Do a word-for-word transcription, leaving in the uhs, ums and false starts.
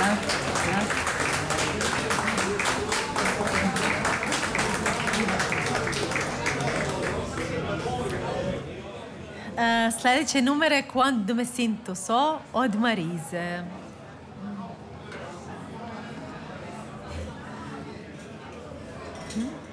Sljedeće numere Quando me sinto so od Marize. Hmm?